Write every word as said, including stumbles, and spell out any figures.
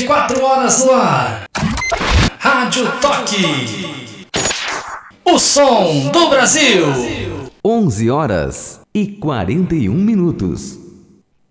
quatro horas no ar. Rádio Toque. O som do Brasil. onze horas e quarenta e um minutos.